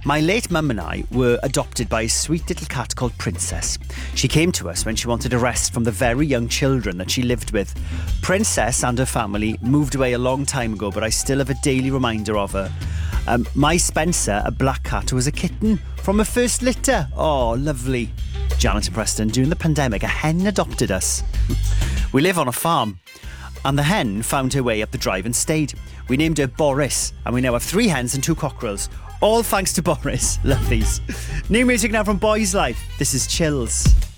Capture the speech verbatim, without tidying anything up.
My late mum and I were adopted by a sweet little cat called Princess. She came to us when she wanted a rest from the very young children that she lived with. Princess and her family moved away a long time ago, but I still have a daily reminder of her. Um, my Spencer, a black cat, was a kitten from her first litter. Oh, lovely. Janet and Preston, during the pandemic, a hen adopted us. We live on a farm, and the hen found her way up the drive and stayed. We named her Boris, and we now have three hens and two cockerels. All thanks to Boris. Love these. New music now from Boys Life. This is Chills.